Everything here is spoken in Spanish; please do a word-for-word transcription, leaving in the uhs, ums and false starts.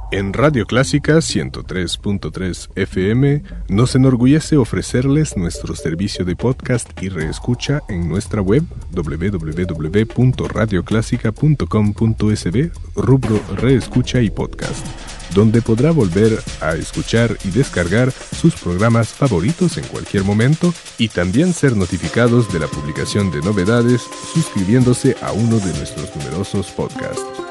En Radio Clásica ciento tres punto tres F M nos enorgullece ofrecerles nuestro servicio de podcast y reescucha en nuestra web doble u doble u doble u punto radio clásica punto com punto es be, rubro Reescucha y Podcast, donde podrá volver a escuchar y descargar sus programas favoritos en cualquier momento y también ser notificados de la publicación de novedades suscribiéndose a uno de nuestros numerosos podcasts.